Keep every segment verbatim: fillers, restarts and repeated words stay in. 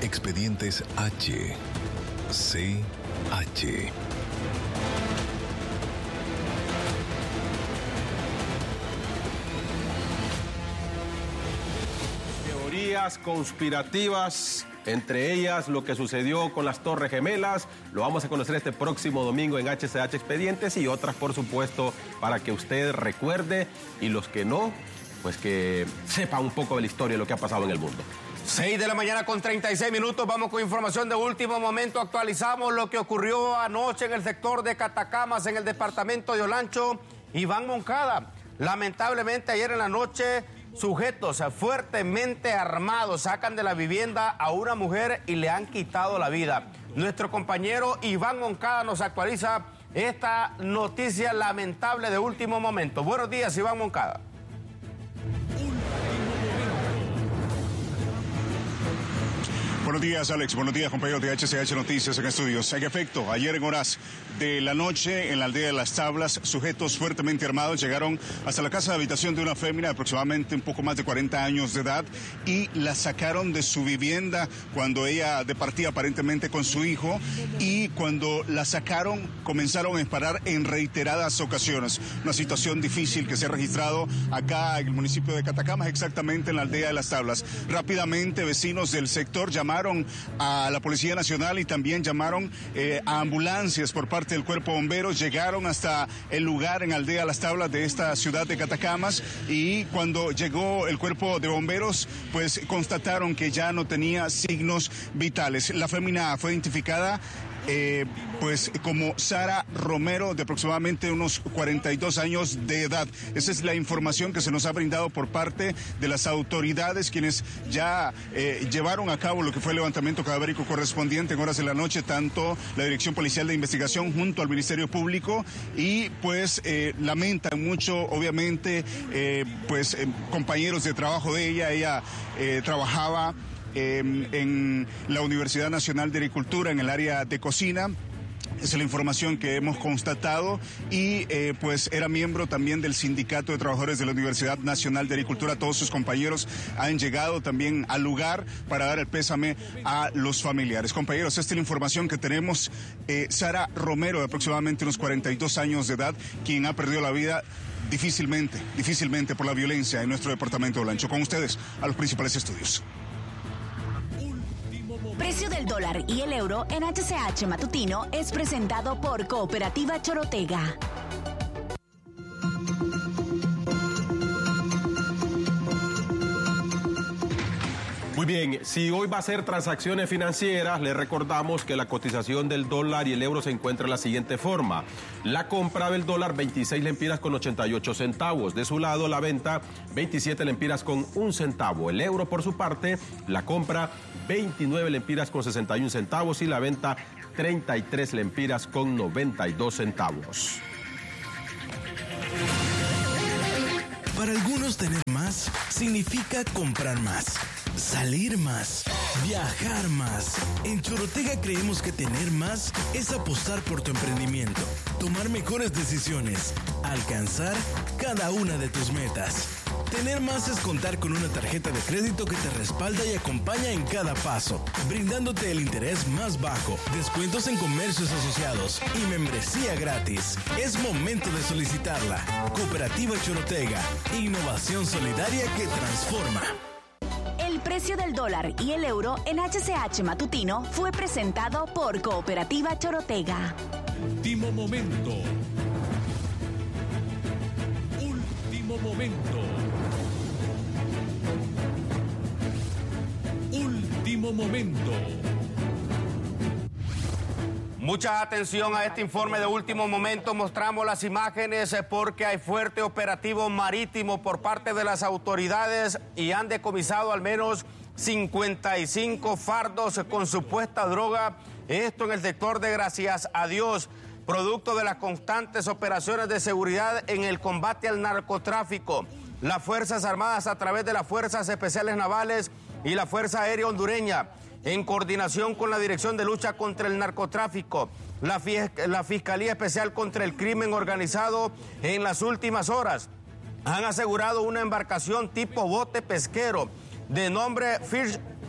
Expedientes H. C. H. Teorías conspirativas, entre ellas lo que sucedió con las Torres Gemelas, lo vamos a conocer este próximo domingo en H C H Expedientes, y otras, por supuesto, para que usted recuerde, y los que no, pues que sepa un poco de la historia de lo que ha pasado en el mundo. seis de la mañana con treinta y seis minutos, vamos con información de último momento. Actualizamos lo que ocurrió anoche en el sector de Catacamas, en el departamento de Olancho. Iván Moncada, lamentablemente ayer en la noche, sujetos fuertemente armados sacan de la vivienda a una mujer y le han quitado la vida. Nuestro compañero Iván Moncada nos actualiza esta noticia lamentable de último momento. Buenos días, Iván Moncada. Buenos días, Alex. Buenos días, compañeros de H C H Noticias en estudios. En efecto, ayer en horas de la noche, en la aldea de Las Tablas, sujetos fuertemente armados llegaron hasta la casa de habitación de una fémina de aproximadamente un poco más de cuarenta años de edad y la sacaron de su vivienda cuando ella departía aparentemente con su hijo, y cuando la sacaron comenzaron a disparar en reiteradas ocasiones. Una situación difícil que se ha registrado acá en el municipio de Catacamas, exactamente en la aldea de Las Tablas. Rápidamente, vecinos del sector llamaron a la Policía Nacional y también llamaron eh, a ambulancias por parte del Cuerpo de Bomberos. Llegaron hasta el lugar en Aldea Las Tablas de esta ciudad de Catacamas, y cuando llegó el Cuerpo de Bomberos, pues constataron que ya no tenía signos vitales. La fémina fue identificada Eh, pues como Sara Romero, de aproximadamente unos cuarenta y dos años de edad. Esa es la información que se nos ha brindado por parte de las autoridades, quienes ya eh, llevaron a cabo lo que fue el levantamiento cadavérico correspondiente en horas de la noche, tanto la Dirección Policial de Investigación junto al Ministerio Público, y pues eh, lamentan mucho, obviamente, eh, pues eh, compañeros de trabajo de ella. Ella eh, trabajaba Eh, en la Universidad Nacional de Agricultura, en el área de cocina. Esa es la información que hemos constatado, y eh, pues era miembro también del Sindicato de Trabajadores de la Universidad Nacional de Agricultura. Todos sus compañeros han llegado también al lugar para dar el pésame a los familiares. Compañeros, esta es la información que tenemos. Eh, Sara Romero, de aproximadamente unos cuarenta y dos años de edad, quien ha perdido la vida difícilmente, difícilmente por la violencia en nuestro departamento de Olancho. Con ustedes, a los principales estudios. Precio del dólar y el euro en H C H Matutino es presentado por Cooperativa Chorotega. Muy bien, si hoy va a ser transacciones financieras, le recordamos que la cotización del dólar y el euro se encuentra de la siguiente forma. La compra del dólar, veintiséis lempiras con ochenta y ocho centavos. De su lado, la venta, veintisiete lempiras con un centavo. El euro, por su parte, la compra, veintinueve lempiras con sesenta y un centavos, y la venta, treinta y tres lempiras con noventa y dos centavos. Para algunos, tener más significa comprar más, salir más, viajar más. En Chorotega creemos que tener más es apostar por tu emprendimiento, tomar mejores decisiones, alcanzar cada una de tus metas. Tener más es contar con una tarjeta de crédito que te respalda y acompaña en cada paso, brindándote el interés más bajo, descuentos en comercios asociados y membresía gratis. Es momento de solicitarla. Cooperativa Chorotega, innovación solidaria que transforma. El precio del dólar y el euro en H C H Matutino fue presentado por Cooperativa Chorotega. Último momento. Último momento. Último momento. Mucha atención a este informe de último momento. Mostramos las imágenes porque hay fuerte operativo marítimo por parte de las autoridades y han decomisado al menos cincuenta y cinco fardos con supuesta droga. Esto en el sector de Gracias a Dios, producto de las constantes operaciones de seguridad en el combate al narcotráfico. Las Fuerzas Armadas, a través de las Fuerzas Especiales Navales y la Fuerza Aérea Hondureña, en coordinación con la Dirección de Lucha contra el Narcotráfico, la, la Fiscalía Especial contra el Crimen Organizado, en las últimas horas han asegurado una embarcación tipo bote pesquero de nombre Fish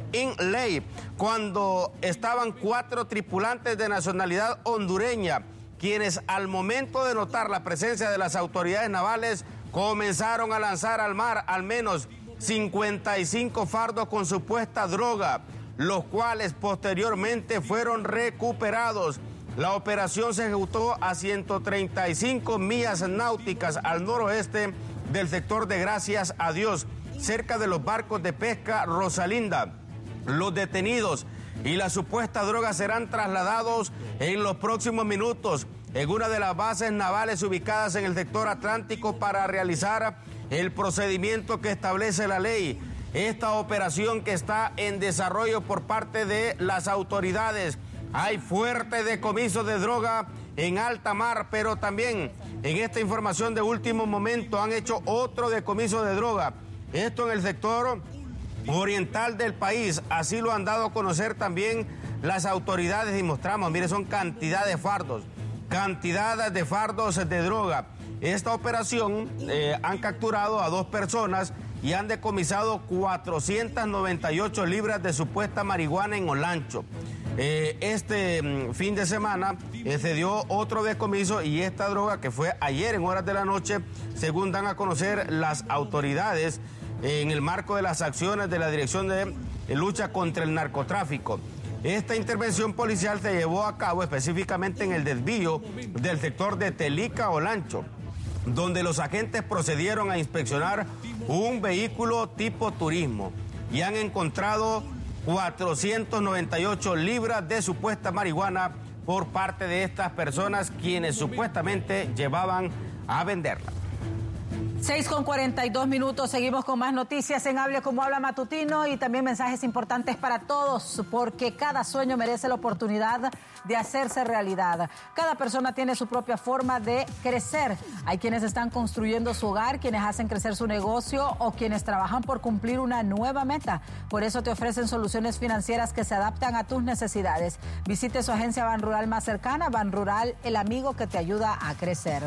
in ley, cuando estaban cuatro tripulantes de nacionalidad hondureña, quienes al momento de notar la presencia de las autoridades navales comenzaron a lanzar al mar al menos cincuenta y cinco fardos con supuesta droga, los cuales posteriormente fueron recuperados. La operación se ejecutó a ciento treinta y cinco millas náuticas al noroeste del sector de Gracias a Dios, cerca de los barcos de pesca Rosalinda. Los detenidos y la supuesta droga serán trasladados en los próximos minutos en una de las bases navales ubicadas en el sector atlántico para realizar el procedimiento que establece la ley. Esta operación que está en desarrollo por parte de las autoridades. Hay fuerte decomiso de droga en alta mar, pero también en esta información de último momento han hecho otro decomiso de droga. Esto en el sector oriental del país, así lo han dado a conocer también las autoridades y mostramos, mire, son cantidad de fardos, cantidad de fardos de droga. Esta operación eh, han capturado a dos personas y han decomisado cuatrocientas noventa y ocho libras de supuesta marihuana en Olancho. Eh, este mm, fin de semana eh, se dio otro decomiso y esta droga que fue ayer en horas de la noche, según dan a conocer las autoridades, eh, en el marco de las acciones de la Dirección de eh, Lucha contra el Narcotráfico. Esta intervención policial se llevó a cabo específicamente en el desvío del sector de Telica Olancho, donde los agentes procedieron a inspeccionar un vehículo tipo turismo y han encontrado cuatrocientas noventa y ocho libras de supuesta marihuana por parte de estas personas quienes supuestamente llevaban a venderla. seis con cuarenta y dos minutos, seguimos con más noticias en Hable Como Habla Matutino y también mensajes importantes para todos, porque cada sueño merece la oportunidad de hacerse realidad. Cada persona tiene su propia forma de crecer. Hay quienes están construyendo su hogar, quienes hacen crecer su negocio o quienes trabajan por cumplir una nueva meta. Por eso te ofrecen soluciones financieras que se adaptan a tus necesidades. Visite su agencia Banrural más cercana. Banrural, el amigo que te ayuda a crecer.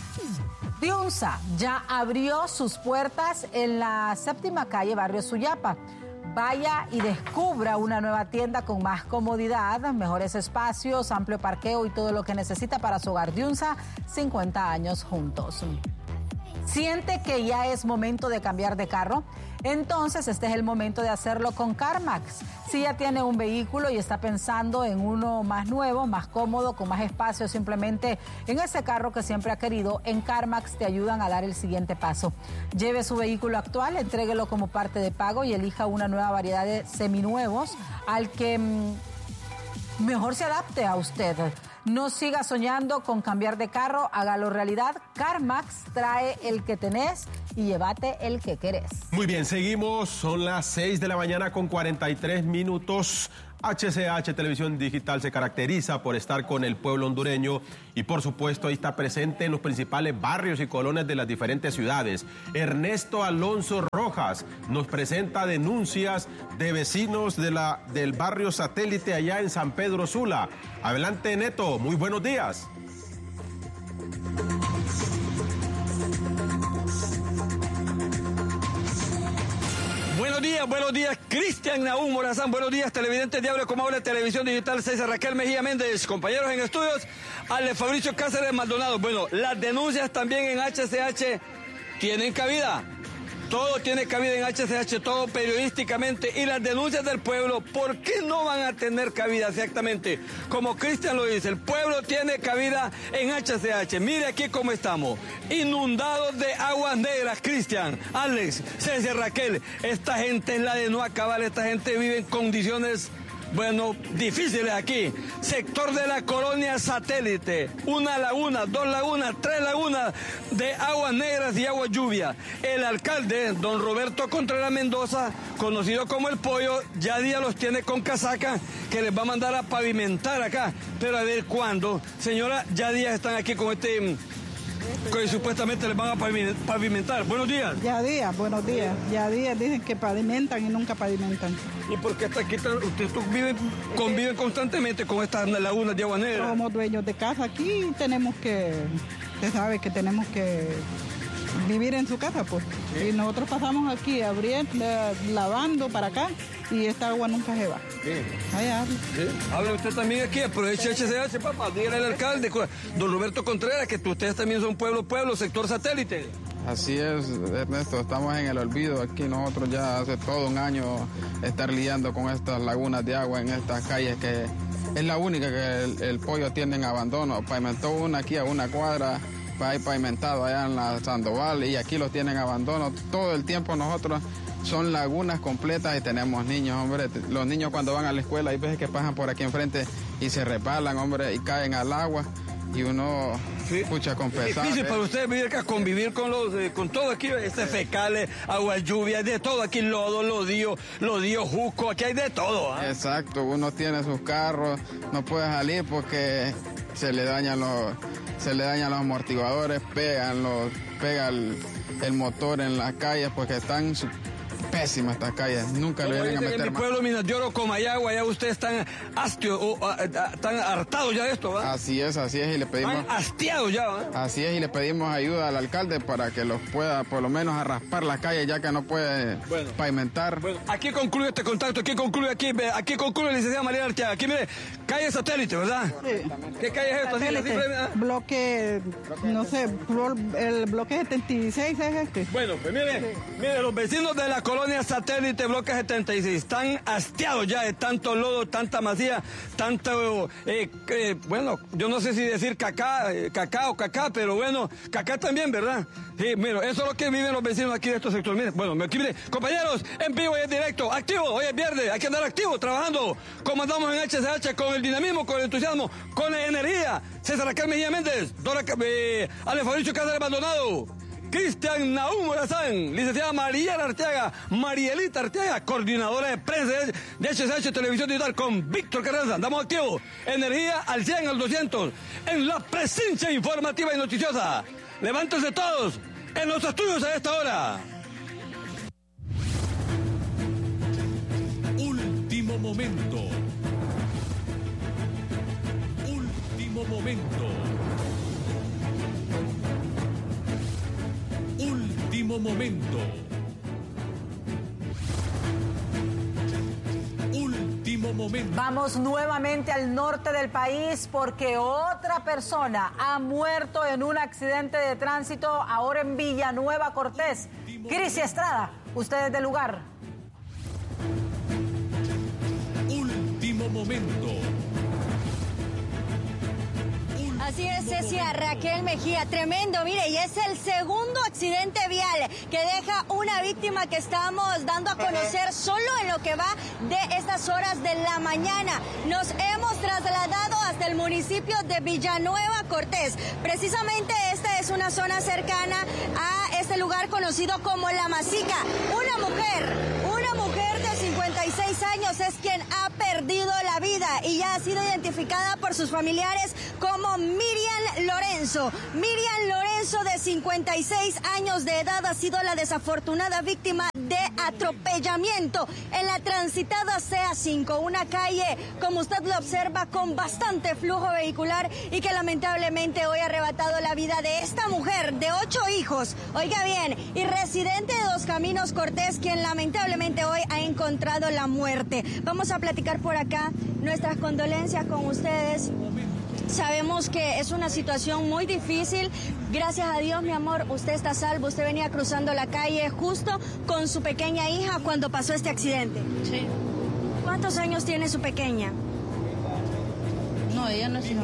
Diunsa ya abrió sus puertas en la séptima calle, barrio Suyapa. Vaya y descubra una nueva tienda con más comodidad, mejores espacios, amplio parqueo y todo lo que necesita para su hogar. Diunsa, cincuenta años juntos. ¿Siente que ya es momento de cambiar de carro? Entonces este es el momento de hacerlo con CarMax. Si ya tiene un vehículo y está pensando en uno más nuevo, más cómodo, con más espacio, simplemente en ese carro que siempre ha querido, en CarMax te ayudan a dar el siguiente paso. Lleve su vehículo actual, entréguelo como parte de pago y elija una nueva variedad de seminuevos al que mmm, mejor se adapte a usted. No siga soñando con cambiar de carro, hágalo realidad. CarMax trae el que tenés y llévate el que querés. Muy bien, seguimos, son las seis de la mañana con cuarenta y tres minutos. H C H Televisión Digital se caracteriza por estar con el pueblo hondureño y por supuesto ahí está presente en los principales barrios y colonias de las diferentes ciudades. Ernesto Alonso Rojas nos presenta denuncias de vecinos de la, del barrio Satélite allá en San Pedro Sula. Adelante, Neto, muy buenos días. Buenos días, buenos días, Cristian Nahum Morazán, buenos días, televidentes de Hable Como Habla Televisión Digital, César Raquel Mejía Méndez, compañeros en estudios, Ale Fabricio Cáceres Maldonado. Bueno, las denuncias también en H C H tienen cabida. Todo tiene cabida en H C H, todo periodísticamente. Y las denuncias del pueblo, ¿por qué no van a tener cabida exactamente? Como Cristian lo dice, el pueblo tiene cabida en H C H. Mire aquí cómo estamos, inundados de aguas negras, Cristian, Alex, César, Raquel. Esta gente es la de no acabar, esta gente vive en condiciones, bueno, difíciles aquí. Sector de la colonia Satélite, una laguna, dos lagunas, tres lagunas de aguas negras y agua lluvia. El alcalde, don Roberto Contreras Mendoza, conocido como El Pollo, ya día los tiene con casaca que les va a mandar a pavimentar acá. Pero a ver cuándo. Señora, ya días están aquí con este... que supuestamente les van a pavimentar. Buenos días. Ya días, buenos días. Ya días dicen que pavimentan y nunca pavimentan. ¿Y por qué está aquí? Ustedes viven, conviven constantemente con estas lagunas de agua negra. Somos dueños de casa aquí y tenemos que, usted sabe que tenemos que vivir en su casa, pues. Sí. Y nosotros pasamos aquí abriendo, lavando para acá y esta agua nunca se va. Sí. Allá habla. Sí. Habla usted también aquí, aproveche H C H, papá, dígale al alcalde, don Roberto Contreras, que ustedes también son pueblo, pueblo, sector satélite. Así es, Ernesto, estamos en el olvido. Aquí nosotros ya hace todo un año estar lidiando con estas lagunas de agua en estas calles que es la única que el, el pollo tiene en abandono. Pavimentó una aquí a una cuadra, hay pavimentado allá en la Sandoval y aquí los tienen en abandono. Todo el tiempo nosotros son lagunas completas y tenemos niños, hombre. Los niños cuando van a la escuela hay veces que pasan por aquí enfrente y se resbalan, hombre, y caen al agua. Y uno sí. escucha con pesar. Es difícil para usted vivir acá, convivir con los, eh, con todo aquí, este fecales, agua lluvia, de todo aquí, lodo, lodío, lodío, juco, aquí hay de todo. ¿eh? Exacto, uno tiene sus carros, no puede salir porque se le dañan los, se le dañan los amortiguadores, pegan los, pega el, el motor en las calles porque están pésimas estas calles, nunca le vienen a meter en mi más. pueblo, Minas de Oro, Comayagua, ya ustedes están hastios, o, a, a, están hartados ya de esto, ¿va? Así es, así es, y le pedimos... Están hastiados ya, ¿va? Así es, y le pedimos ayuda al alcalde para que los pueda, por lo menos, a raspar las calles, ya que no puede bueno, pavimentar. Bueno, aquí concluye este contacto, aquí concluye, aquí, aquí concluye la licenciada María Arteaga. Aquí, mire, calle Satélite, ¿verdad? Sí. ¿Qué calle es esto? Satélite, ¿sí? Bloque, no sé, el bloque setenta y seis es este. Bueno, pues mire, sí. mire, los vecinos de la colonia Satélite, bloque setenta y seis, están hastiados ya de tanto lodo, tanta masía, tanto, eh, eh, bueno, yo no sé si decir cacá, eh, cacao, cacá, pero bueno, cacá también, ¿verdad? Sí, mira, eso es lo que viven los vecinos aquí de estos sectores. Miren, bueno, aquí miren, compañeros, en vivo y en directo, activo, hoy es viernes, hay que andar activo, trabajando, como andamos en H C H, con el dinamismo, con el entusiasmo, con la energía. César Raquel Mejía Méndez, Dora, eh, Ale Fabricio Cáceres Maldonado, Cristian Nahum Morazán, licenciada María Arteaga, Marielita Arteaga, coordinadora de prensa de H C H Televisión Digital, con Víctor Carranza. Andamos activos, energía al cien, al doscientos, en la presencia informativa y noticiosa. Levántense todos en los estudios a esta hora. Último momento. Último momento. Último momento. Último momento. Vamos nuevamente al norte del país porque otra persona ha muerto en un accidente de tránsito ahora en Villanueva Cortés. Crisi Estrada, ustedes del lugar. Último momento. Así es, Cecia Raquel Mejía, tremendo, mire, y es el segundo accidente vial que deja una víctima que estamos dando a conocer solo en lo que va de estas horas de la mañana. Nos hemos trasladado hasta el municipio de Villanueva Cortés. Precisamente esta es una zona cercana a este lugar conocido como La Masica. Una mujer, una mujer de cincuenta y seis años es quien ha perdido la vida y ya ha sido identificada por sus familiares como Miriam Lorenzo. Miriam Lorenzo, de cincuenta y seis años de edad, ha sido la desafortunada víctima de atropellamiento en la transitada C A cinco, una calle, como usted lo observa, con bastante flujo vehicular y que lamentablemente hoy ha arrebatado la vida de esta mujer de ocho hijos, oiga bien, y residente de Dos Caminos Cortés, quien lamentablemente hoy ha encontrado la muerte. Vamos a platicar por acá, nuestras condolencias con ustedes. Sabemos que es una situación muy difícil. Gracias a Dios, mi amor, usted está salvo. Usted venía cruzando la calle justo con su pequeña hija cuando pasó este accidente. Sí. ¿Cuántos años tiene su pequeña? No, ella no es hija.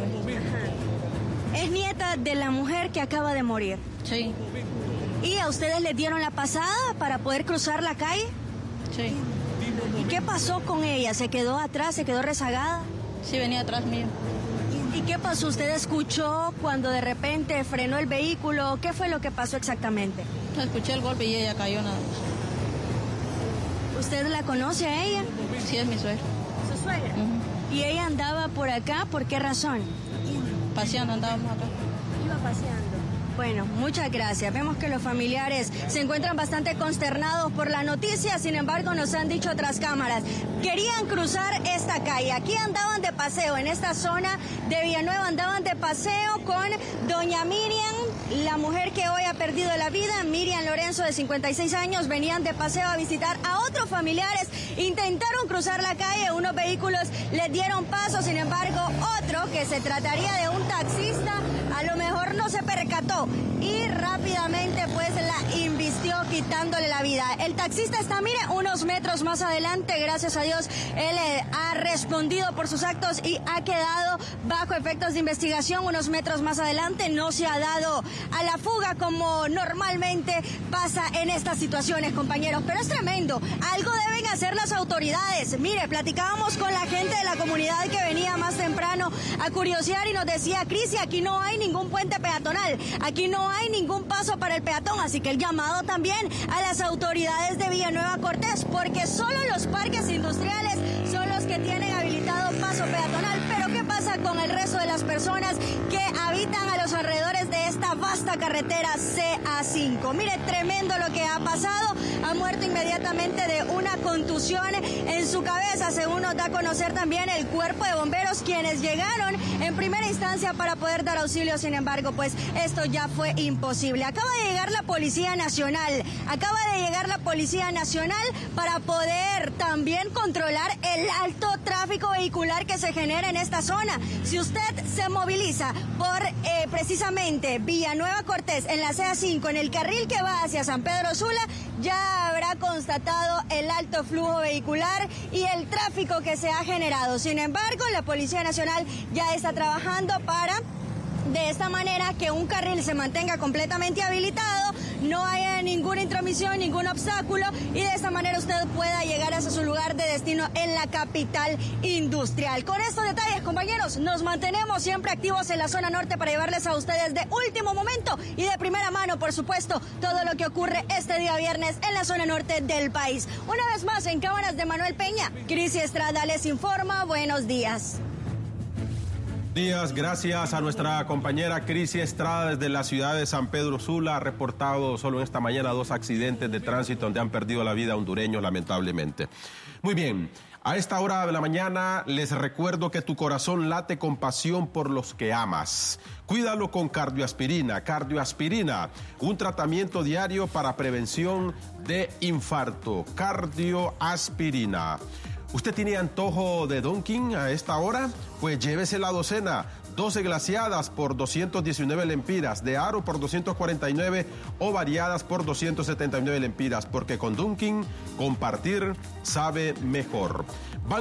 Es nieta de la mujer que acaba de morir. Sí. ¿Y a ustedes les dieron la pasada para poder cruzar la calle? Sí. ¿Y qué pasó con ella? ¿Se quedó atrás? ¿Se quedó rezagada? Sí, venía atrás mío. ¿Y qué pasó? ¿Usted escuchó cuando de repente frenó el vehículo? ¿Qué fue lo que pasó exactamente? Escuché el golpe y ella cayó nada más. ¿Usted la conoce a ella? Sí, es mi suegra. ¿Su suegra? Uh-huh. ¿Y ella andaba por acá? ¿Por qué razón? Paseando, andábamos acá. Iba paseando. Bueno, muchas gracias. Vemos que los familiares se encuentran bastante consternados por la noticia, sin embargo nos han dicho tras cámaras, querían cruzar esta calle, aquí andaban de paseo, en esta zona de Villanueva andaban de paseo con doña Miriam la mujer que hoy ha perdido la vida, Miriam Lorenzo, de cincuenta y seis años, venían de paseo a visitar a otros familiares, intentaron cruzar la calle, unos vehículos les dieron paso, sin embargo, otro, que se trataría de un taxista, a lo mejor no se percató y rápidamente pues la invistió quitándole la vida. El taxista está, mire, unos metros más adelante, gracias a Dios, él eh, ha respondido por sus actos y ha quedado bajo efectos de investigación. Unos metros más adelante, no se ha dado a la fuga como normalmente pasa en estas situaciones, compañeros, pero es tremendo. Algo deben hacer las autoridades. Mire, platicábamos con la gente de la comunidad que venía más temprano a curiosear y nos decía: Crisi, aquí no hay ningún puente peatonal, aquí no hay ningún paso para el peatón, así que el llamado también a las autoridades de Villanueva Cortés, porque solo los parques industriales son los que tienen habilitado paso peatonal. Pero ¿qué pasa con el resto de las personas que habitan a los alrededores de esta vasta carretera C A cinco? Mire, tremendo lo que ha pasado. Ha muerto inmediatamente de una contusión en su cabeza, según nos da a conocer también el cuerpo de bomberos, quienes llegaron en primera instancia para poder dar auxilio. Sin embargo, pues esto ya fue imposible. Acaba de llegar la Policía Nacional, acaba de llegar la Policía Nacional para poder también controlar el alto tráfico vehicular que se genera en esta zona. Si usted se moviliza por eh, precisamente Villanueva Cortés en la C A cinco, en el carril que va hacia San Pedro Sula, ya habrá constatado el alto flujo vehicular y el tráfico que se ha generado. Sin embargo, la Policía Nacional ya está trabajando para, de esta manera, que un carril se mantenga completamente habilitado, no haya ninguna intromisión, ningún obstáculo, y de esta manera usted pueda llegar hacia su lugar de destino en la capital industrial. Con estos detalles, compañeros, nos mantenemos siempre activos en la zona norte para llevarles a ustedes de último momento y de primera mano, por supuesto, todo lo que ocurre este día viernes en la zona norte del país. Una vez más, en cámaras de Manuel Peña, Crisi Estrada les informa. Buenos días. Días, gracias a nuestra compañera Crisi Estrada desde la ciudad de San Pedro Sula. Ha reportado solo en esta mañana dos accidentes de tránsito donde han perdido la vida hondureños, lamentablemente. Muy bien, a esta hora de la mañana les recuerdo que tu corazón late con pasión por los que amas. Cuídalo con Cardioaspirina. Cardioaspirina, un tratamiento diario para prevención de infarto. Cardioaspirina. ¿Usted tiene antojo de Dunkin' a esta hora? Pues llévese la docena. doce glaciadas por doscientas diecinueve lempiras, de aro por doscientas cuarenta y nueve o variadas por doscientas setenta y nueve lempiras, porque con Dunkin' compartir sabe mejor.